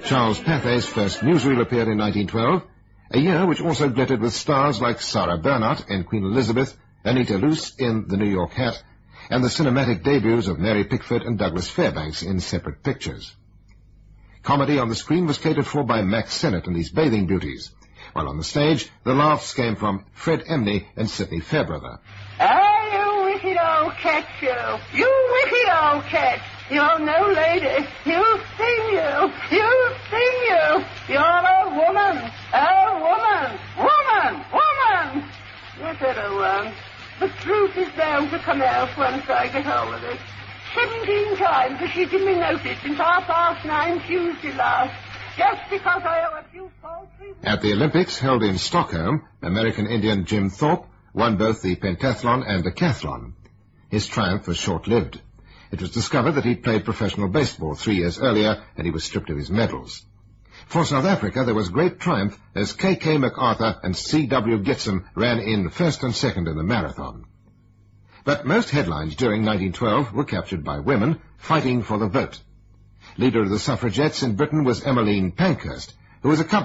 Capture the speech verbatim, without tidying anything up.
Charles Pathay's first newsreel appeared in nineteen twelve, a year which also glittered with stars like Sarah Bernhardt in Queen Elizabeth, Anita Loos in The New York Hat, and the cinematic debuts of Mary Pickford and Douglas Fairbanks in separate pictures. Comedy on the screen was catered for by Max Sennett and his Bathing Beauties, while on the stage the laughs came from Fred Emney and Sidney Fairbrother. Ah, you wicked old cat, you! You wicked old cat! You're no lady! You sting you! You sting you! You're a woman! A woman! Woman! Woman! Yes, everyone. The truth is bound to come out once I get hold of it. Seventeen times has she given me notice since half past nine Tuesday last, just because I owe a few paltry... At the Olympics held in Stockholm, American Indian Jim Thorpe won both the pentathlon and decathlon. His triumph was short-lived. It was discovered that he'd played professional baseball three years earlier, and he was stripped of his medals. For South Africa, there was great triumph as K K MacArthur and C W Gitsum ran in first and second in the marathon. But most headlines during nineteen twelve were captured by women fighting for the vote. Leader of the suffragettes in Britain was Emmeline Pankhurst, who was accompanied